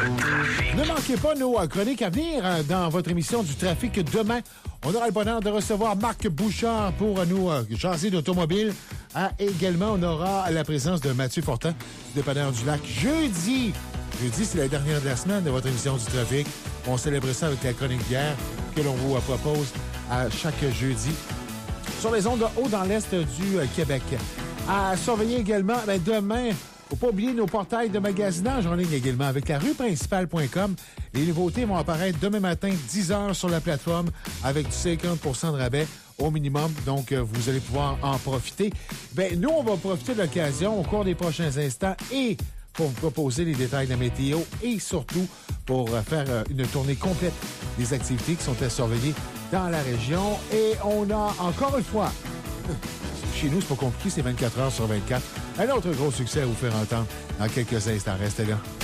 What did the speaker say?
Ne manquez pas nos chroniques à venir dans votre émission du trafic demain. On aura le bonheur de recevoir Marc Bouchard pour nous jaser d'automobile. Également, on aura la présence de Mathieu Fortin du dépanneur du Lac jeudi. Jeudi, c'est la dernière de la semaine de votre émission du trafic. On célèbre ça avec la chronique bière que l'on vous propose à chaque jeudi sur les ondes haut dans l'est du Québec. À surveiller également, demain, faut pas oublier nos portails de magasinage en ligne également avec la rueprincipale.com. Les nouveautés vont apparaître demain matin, 10h sur la plateforme avec du 50% de rabais au minimum. Donc, vous allez pouvoir en profiter. Nous, on va profiter de l'occasion au cours des prochains instants et pour vous proposer les détails de la météo et surtout pour faire une tournée complète des activités qui sont à surveiller dans la région. Et on a encore une fois, chez nous, c'est pas compliqué, c'est 24 heures sur 24. Un autre gros succès à vous faire entendre dans quelques instants. Restez là.